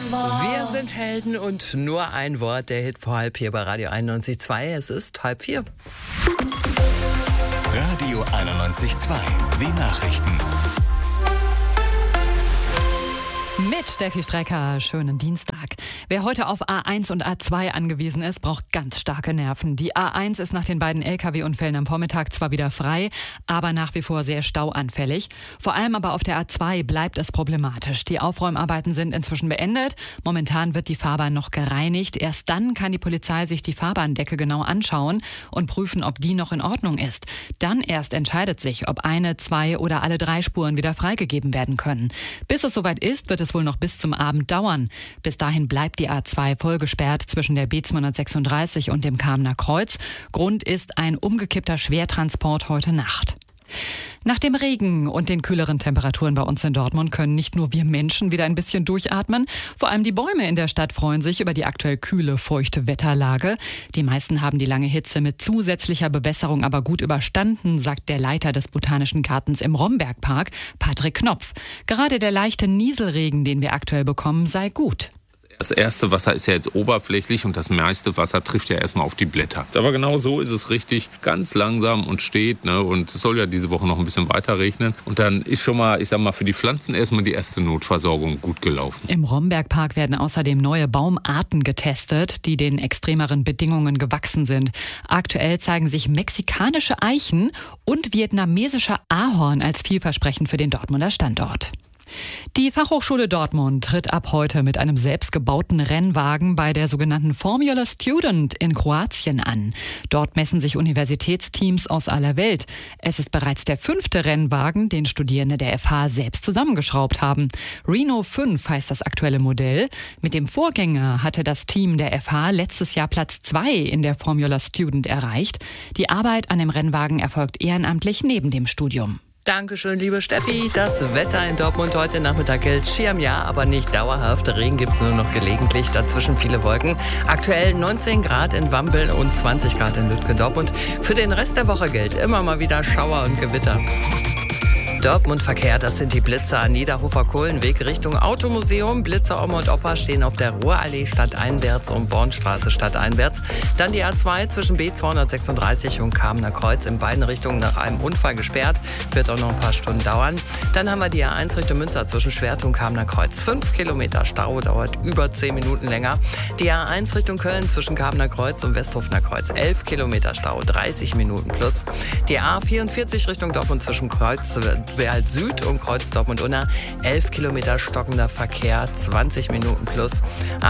Wir sind Helden und nur ein Wort, der Hit vor halb hier bei Radio 91.2. Es ist 3:30. Radio 91.2, die Nachrichten. Mit Steffi Strecker, schönen Dienstag. Wer heute auf A1 und A2 angewiesen ist, braucht ganz starke Nerven. Die A1 ist nach den beiden Lkw-Unfällen am Vormittag zwar wieder frei, aber nach wie vor sehr stauanfällig. Vor allem aber auf der A2 bleibt es problematisch. Die Aufräumarbeiten sind inzwischen beendet. Momentan wird die Fahrbahn noch gereinigt. Erst dann kann die Polizei sich die Fahrbahndecke genau anschauen und prüfen, ob die noch in Ordnung ist. Dann erst entscheidet sich, ob eine, zwei oder alle 3 Spuren wieder freigegeben werden können. Bis es soweit ist, wird es wohl noch bis zum Abend dauern. Bis dahin bleibt die A2 vollgesperrt zwischen der B236 und dem Kamener Kreuz. Grund ist ein umgekippter Schwertransport heute Nacht. Nach dem Regen und den kühleren Temperaturen bei uns in Dortmund können nicht nur wir Menschen wieder ein bisschen durchatmen. Vor allem die Bäume in der Stadt freuen sich über die aktuell kühle, feuchte Wetterlage. Die meisten haben die lange Hitze mit zusätzlicher Bewässerung aber gut überstanden, sagt der Leiter des Botanischen Gartens im Rombergpark, Patrick Knopf. Gerade der leichte Nieselregen, den wir aktuell bekommen, sei gut. Das erste Wasser ist ja jetzt oberflächlich und das meiste Wasser trifft ja erstmal auf die Blätter. Aber genau so ist es richtig, ganz langsam und steht. Und es soll ja diese Woche noch ein bisschen weiter regnen. Und dann ist schon mal, ich sag mal, für die Pflanzen erstmal die erste Notversorgung gut gelaufen. Im Rombergpark werden außerdem neue Baumarten getestet, die den extremeren Bedingungen gewachsen sind. Aktuell zeigen sich mexikanische Eichen und vietnamesischer Ahorn als vielversprechend für den Dortmunder Standort. Die Fachhochschule Dortmund tritt ab heute mit einem selbstgebauten Rennwagen bei der sogenannten Formula Student in Kroatien an. Dort messen sich Universitätsteams aus aller Welt. Es ist bereits der 5. Rennwagen, den Studierende der FH selbst zusammengeschraubt haben. Renault 5 heißt das aktuelle Modell. Mit dem Vorgänger hatte das Team der FH letztes Jahr Platz 2 in der Formula Student erreicht. Die Arbeit an dem Rennwagen erfolgt ehrenamtlich neben dem Studium. Dankeschön, liebe Steffi. Das Wetter in Dortmund heute Nachmittag gilt Schirm, ja, aber nicht dauerhaft. Regen gibt es nur noch gelegentlich, dazwischen viele Wolken. Aktuell 19 Grad in Wambel und 20 Grad in Lütgendorp. Für den Rest der Woche gilt immer mal wieder Schauer und Gewitter. Dortmund-Verkehr, das sind die Blitzer an Niederhofer-Kohlenweg Richtung Automuseum. Blitzer Oma und Opa stehen auf der Ruhrallee stadteinwärts und Bornstraße stadteinwärts. Dann die A2 zwischen B236 und Kamener Kreuz in beiden Richtungen nach einem Unfall gesperrt. Wird auch noch ein paar Stunden dauern. Dann haben wir die A1 Richtung Münster zwischen Schwert und Kamener Kreuz. 5 Kilometer Stau, dauert über 10 Minuten länger. Die A1 Richtung Köln zwischen Kamener Kreuz und Westhofener Kreuz. 11 Kilometer Stau, 30 Minuten plus. Die A44 Richtung Dortmund zwischen Kreuzberg Süd und Kreuz Dortmund-Unna, 11 Kilometer stockender Verkehr, 20 Minuten plus.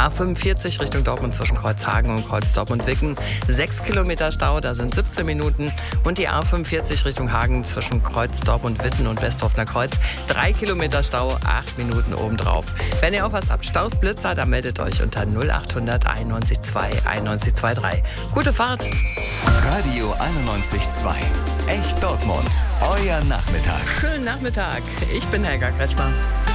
A45 Richtung Dortmund zwischen Kreuzhagen und Kreuz Dortmund-Wicken, 6 Kilometer Stau, da sind 17 Minuten. Und die A45 Richtung Hagen zwischen Kreuz Dortmund-Witten und Westhofener Kreuz, 3 Kilometer Stau, 8 Minuten obendrauf. Wenn ihr auch was habt, Staus, Blitzer, dann meldet euch unter 0800 91 2 91 23. Gute Fahrt! Radio 91.2, echt Dortmund, euer Nachmittag. Schönen Nachmittag, ich bin Helga Kretschmer.